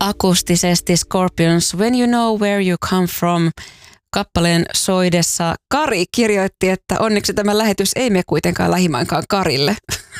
Akustisesti Scorpions When You Know Where You Come From kappaleen soidessa Kari kirjoitti, että onneksi tämä lähetys ei mene kuitenkaan lähimainkaan Karille.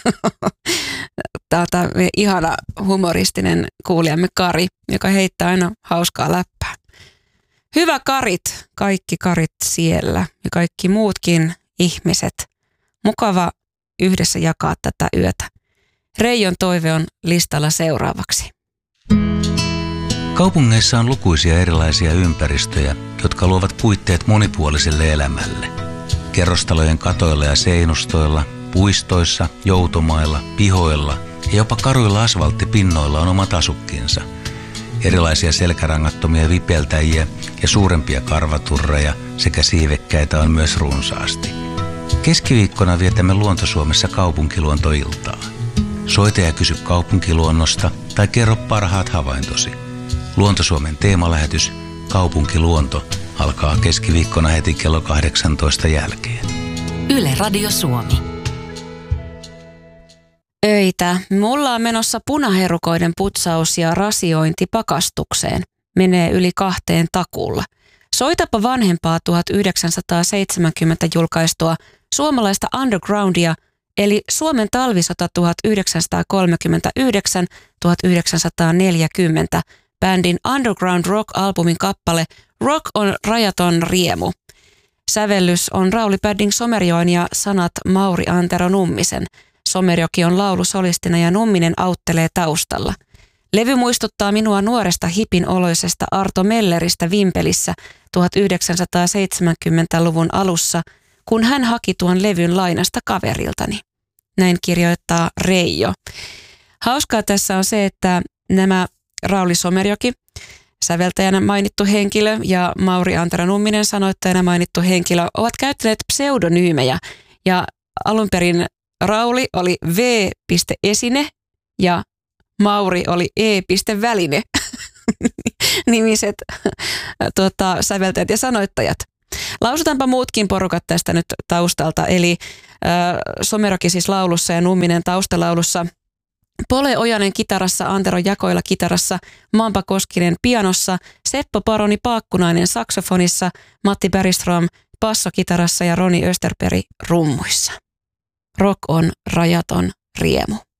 Tämä on ihana humoristinen kuulijamme Kari, joka heittää aina hauskaa läppää. Hyvä Karit, kaikki Karit siellä ja kaikki muutkin ihmiset. Mukava yhdessä jakaa tätä yötä. Reijon toive on listalla seuraavaksi. Kaupungeissa on lukuisia erilaisia ympäristöjä, jotka luovat puitteet monipuoliselle elämälle. Kerrostalojen katoilla ja seinustoilla, puistoissa, joutomailla, pihoilla ja jopa karuilla asfalttipinnoilla on omat asukkinsa. Erilaisia selkärangattomia vipeltäjiä ja suurempia karvaturreja sekä siivekkäitä on myös runsaasti. Keskiviikkona vietämme Luonto-Suomessa kaupunkiluontoiltaa. Soita ja kysy kaupunkiluonnosta tai kerro parhaat havaintosi. Luonto-Suomen teemalähetys Kaupunkiluonto alkaa keskiviikkona heti kello 18 jälkeen. Yle Radio Suomi. Öitä. Mulla on menossa punaherukoiden putsaus ja rasiointi pakastukseen. Menee yli 2 takuulla. Soitapa vanhempaa 1970 julkaistua suomalaista undergroundia, eli Suomen talvisota 1939-1940, bändin Underground Rock-albumin kappale Rock on rajaton riemu. Sävellys on Rauli Padding Somerjoen ja sanat Mauri Antero Nummisen. Somerjoki on laulusolistina ja Numminen auttelee taustalla. Levy muistuttaa minua nuoresta hipin oloisesta Arto Melleristä Vimpelissä 1970-luvun alussa, kun hän haki tuon levyn lainasta kaveriltani. Näin kirjoittaa Reijo. Hauskaa tässä on se, että nämä Rauli Somerjoki, säveltäjänä mainittu henkilö, ja Mauri Antero Numminen, sanoittajana mainittu henkilö, ovat käyttäneet pseudonyymejä. Ja alun perin Rauli oli V.Esine ja Mauri oli E.Väline nimiset säveltäjät ja sanoittajat. Lausutaanpa muutkin porukat tästä nyt taustalta, eli Somerjoki siis laulussa ja Numminen taustalaulussa. Pole Ojanen kitarassa, Antero Jakoila kitarassa, Mampa Koskinen pianossa, Seppo Paroni Paakkunainen saksofonissa, Matti Bergström bassokitarassa ja Roni Österberg rummuissa. Rock on rajaton riemu.